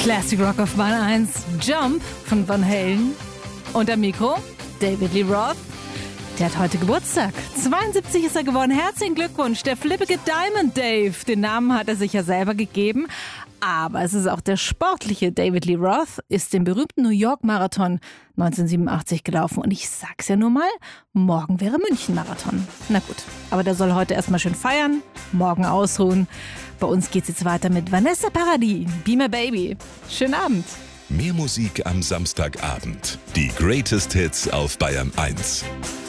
Classic Rock auf Bahn 1, Jump von Van Halen. Und am Mikro David Lee Roth. Der hat heute Geburtstag. 72 ist er geworden. Herzlichen Glückwunsch, der flippige Diamond Dave. Den Namen hat er sich ja selber gegeben. Aber es ist auch der sportliche David Lee Roth, ist den berühmten New York Marathon 1987 gelaufen. Und ich sag's ja nur mal, morgen wäre München-Marathon. Na gut, aber der soll heute erstmal schön feiern, morgen ausruhen. Bei uns geht's jetzt weiter mit Vanessa Paradis, Be My Baby. Schönen Abend. Mehr Musik am Samstagabend. Die Greatest Hits auf Bayern 1.